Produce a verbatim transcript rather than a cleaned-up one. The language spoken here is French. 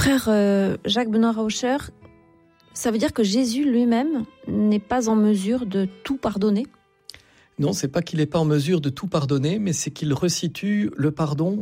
Frère euh, Jacques Benoît Rauscher, ça veut dire que Jésus lui-même n'est pas en mesure de tout pardonner ? Non, c'est pas qu'il n'est pas en mesure de tout pardonner, mais c'est qu'il resitue le pardon